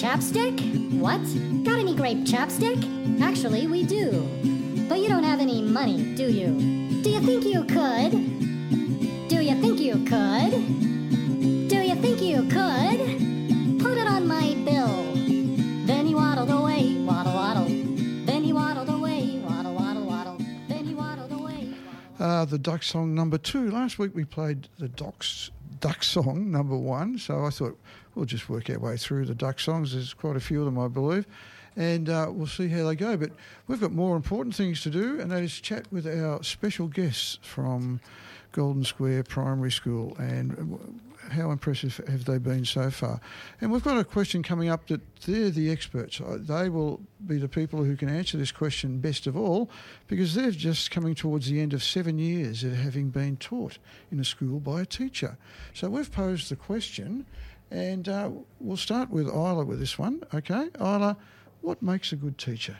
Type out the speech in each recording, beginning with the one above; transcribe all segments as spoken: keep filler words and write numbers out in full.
chapstick? What? Got any grape chapstick? Actually, we do. But you don't have any money, do you? Do you think you could? Do you think you could? Do you think you could? Put it on my bill. Then he waddled away, waddle, waddle. Then he waddled away, waddle, waddle, waddle. Then he waddled away. Uh, the duck song number two. Last week we played the ducks, duck song number one, so I thought we'll just work our way through the duck songs. There's quite a few of them, I believe, and uh, we'll see how they go. But we've got more important things to do, and that is chat with our special guests from Golden Square Primary School, and how impressive have they been so far. And we've got a question coming up that they're the experts. They will be the people who can answer this question best of all, because they're just coming towards the end of seven years of having been taught in a school by a teacher. So we've posed the question, and uh, we'll start with Isla with this one. Okay, Isla, what makes a good teacher?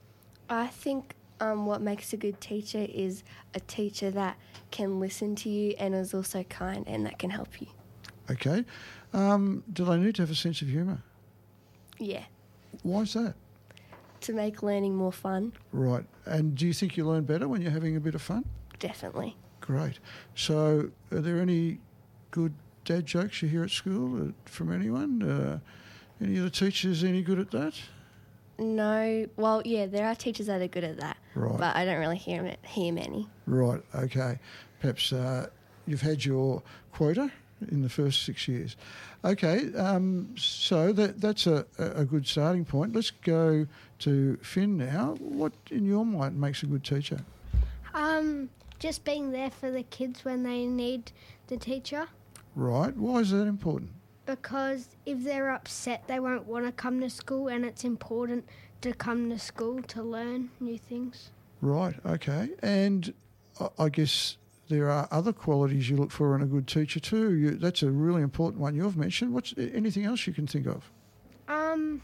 I think um, what makes a good teacher is a teacher that can listen to you and is also kind and that can help you. Okay. Um, do they need to have a sense of humour? Yeah. Why is that? To make learning more fun. Right. And do you think you learn better when you're having a bit of fun? Definitely. Great. So are there any good dad jokes you hear at school uh, from anyone? Uh, any of the teachers any good at that? No. Well, yeah, there are teachers that are good at that. Right. But I don't really hear, hear many. Right. Okay. Perhaps uh, you've had your quota in the first six years. Okay, um, so that that's a, a good starting point. Let's go to Finn now. What, in your mind, makes a good teacher? Um, just being there for the kids when they need the teacher. Right. Why is that important? Because if they're upset, they won't want to come to school, and it's important to come to school to learn new things. Right, okay. And I, I guess there are other qualities you look for in a good teacher too. You, that's a really important one you've mentioned. What's anything else you can think of? Um,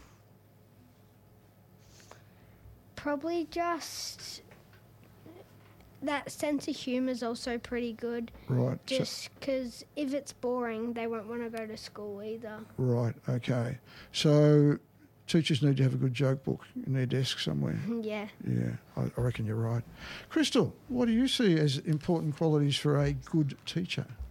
probably just that sense of humour is also pretty good. Right. Just because if it's boring, they won't want to go to school either. Right, okay. So teachers need to have a good joke book in their desk somewhere. Yeah. Yeah, I, I reckon you're right. Crystal, what do you see as important qualities for a good teacher?